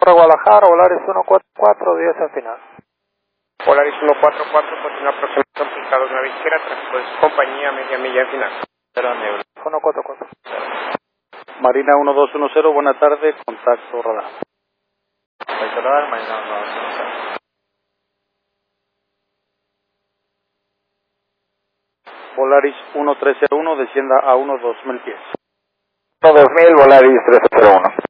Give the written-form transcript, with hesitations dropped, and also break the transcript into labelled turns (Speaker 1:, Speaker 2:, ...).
Speaker 1: Guadalajara, Volaris 144, 10 en final.
Speaker 2: Volaris 144, continúa aproximación pista 29 izquierda, tráfico de su compañía, media milla en final.
Speaker 1: 144.
Speaker 3: Marina 1210, buena tarde, contacto radar.
Speaker 4: Radar, Marina 1210.
Speaker 3: Volaris 1301, descienda a 2010.
Speaker 1: 2000, Volaris 301.